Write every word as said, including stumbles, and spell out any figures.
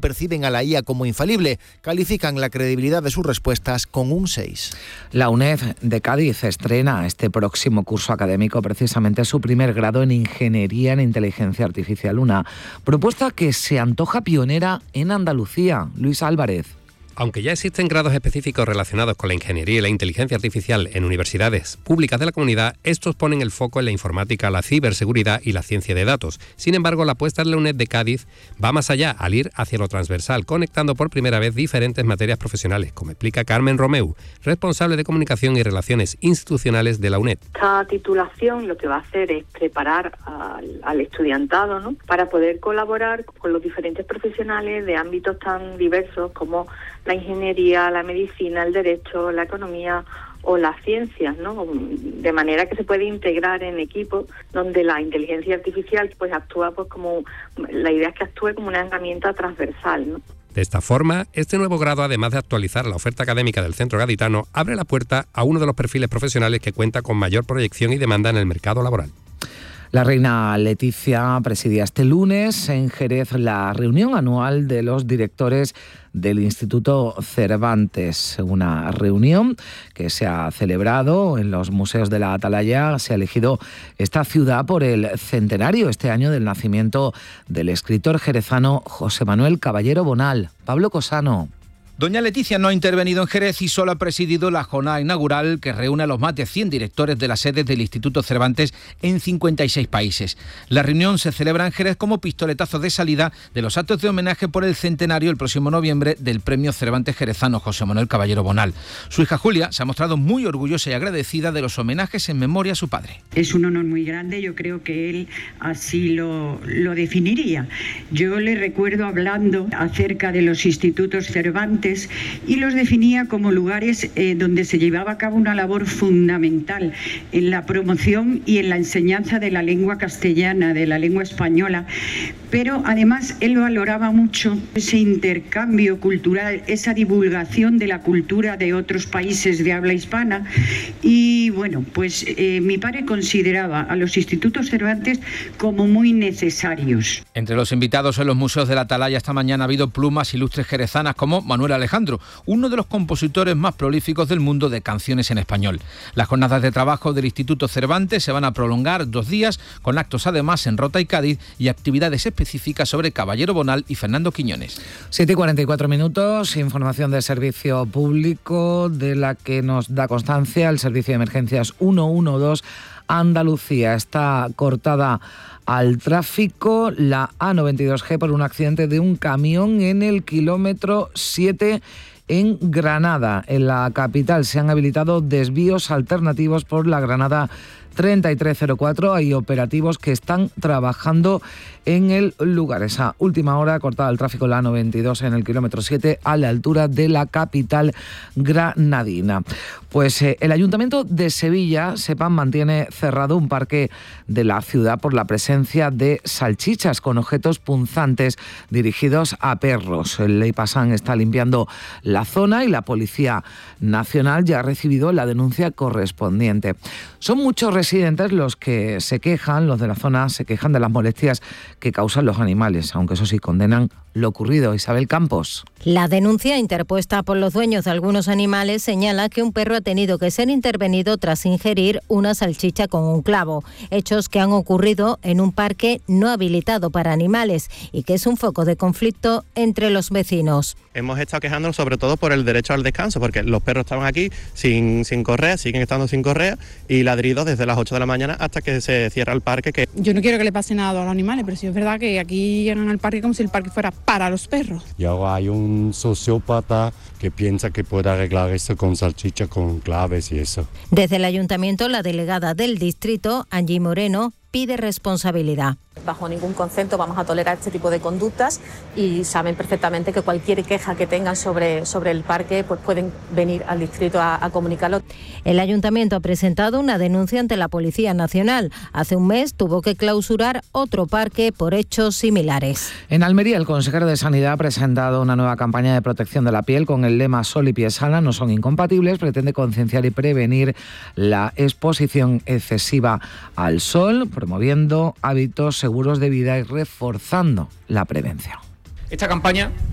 perciben a la I A como infalible. Califican la credibilidad de sus respuestas con un seis. La UNED de Cádiz estrena este próximo curso académico precisamente su primer grado en Ingeniería en Inteligencia Artificial, una propuesta que se antoja pionera en Andalucía. Luis Álvarez. Aunque ya existen grados específicos relacionados con la ingeniería y la inteligencia artificial en universidades públicas de la comunidad, estos ponen el foco en la informática, la ciberseguridad y la ciencia de datos. Sin embargo, la apuesta de la UNED de Cádiz va más allá, al ir hacia lo transversal, conectando por primera vez diferentes materias profesionales, como explica Carmen Romeu, responsable de Comunicación y Relaciones Institucionales de la UNED. Esta titulación lo que va a hacer es preparar al, al estudiantado, ¿no?, para poder colaborar con los diferentes profesionales de ámbitos tan diversos como la ingeniería, la medicina, el derecho, la economía o las ciencias, ¿no? De manera que se puede integrar en equipos donde la inteligencia artificial pues actúa pues como, la idea es que actúe como una herramienta transversal, ¿no? De esta forma, este nuevo grado, además de actualizar la oferta académica del centro gaditano, abre la puerta a uno de los perfiles profesionales que cuenta con mayor proyección y demanda en el mercado laboral. La reina Leticia presidía este lunes en Jerez la reunión anual de los directores del Instituto Cervantes, una reunión que se ha celebrado en los museos de la Atalaya. Se ha elegido esta ciudad por el centenario este año del nacimiento del escritor jerezano José Manuel Caballero Bonal. Pablo Cosano. Doña Leticia no ha intervenido en Jerez y solo ha presidido la jornada inaugural que reúne a los más de cien directores de las sedes del Instituto Cervantes en cincuenta y seis países. La reunión se celebra en Jerez como pistoletazo de salida de los actos de homenaje por el centenario el próximo noviembre del Premio Cervantes Jerezano José Manuel Caballero Bonal. Su hija Julia se ha mostrado muy orgullosa y agradecida de los homenajes en memoria a su padre. Es un honor muy grande, yo creo que él así lo, lo definiría. Yo le recuerdo hablando acerca de los institutos Cervantes y los definía como lugares eh, donde se llevaba a cabo una labor fundamental en la promoción y en la enseñanza de la lengua castellana, de la lengua española, pero además él valoraba mucho ese intercambio cultural, esa divulgación de la cultura de otros países de habla hispana y bueno, pues eh, mi padre consideraba a los institutos Cervantes como muy necesarios. Entre los invitados en los museos de la Atalaya esta mañana ha habido plumas ilustres jerezanas como Manuel Alejandro, uno de los compositores más prolíficos del mundo de canciones en español. Las jornadas de trabajo del Instituto Cervantes se van a prolongar dos días, con actos además en Rota y Cádiz y actividades específicas sobre Caballero Bonal y Fernando Quiñones. siete y cuarenta y cuatro minutos, información de servicio público de la que nos da constancia el Servicio de Emergencias ciento doce. Andalucía está cortada al tráfico la A noventa y dos G por un accidente de un camión en el kilómetro siete en Granada. En la capital se han habilitado desvíos alternativos por la Granada treinta y tres cero cuatro. Hay operativos que están trabajando en el lugar. Esa última hora cortada el tráfico la A noventa y dos en el kilómetro siete a la altura de la capital granadina. Pues eh, el Ayuntamiento de Sevilla, sepan, mantiene cerrado un parque de la ciudad por la presencia de salchichas con objetos punzantes dirigidos a perros. El Leipasan está limpiando la zona y la Policía Nacional ya ha recibido la denuncia correspondiente. Son muchos residentes los que se quejan, los de la zona se quejan de las molestias que causan los animales, aunque eso sí condenan lo ocurrido. Isabel Campos. La denuncia interpuesta por los dueños de algunos animales señala que un perro ha tenido que ser intervenido tras ingerir una salchicha con un clavo, hechos que han ocurrido en un parque no habilitado para animales y que es un foco de conflicto entre los vecinos. Hemos estado quejándonos sobre todo por el derecho al descanso, porque los perros estaban aquí sin, sin correa, siguen estando sin correa y ladridos desde las ocho de la mañana hasta que se cierra el parque. Que... Yo no quiero que le pase nada a los animales, pero sí es verdad que aquí llegan al parque como si el parque fuera para los perros. Y ahora hay un sociópata que piensa que puede arreglar esto con salchicha, con claves y eso. Desde el ayuntamiento, la delegada del distrito, Angie Moreno, pide responsabilidad. Bajo ningún concepto vamos a tolerar este tipo de conductas y saben perfectamente que cualquier queja que tengan sobre, sobre el parque pues pueden venir al distrito a, a comunicarlo. El ayuntamiento ha presentado una denuncia ante la Policía Nacional. Hace un mes tuvo que clausurar otro parque por hechos similares. En Almería, el consejero de Sanidad ha presentado una nueva campaña de protección de la piel con el lema Sol y piel sana no son incompatibles. Pretende concienciar y prevenir la exposición excesiva al sol, promoviendo hábitos seguros de vida y reforzando la prevención. Esta campaña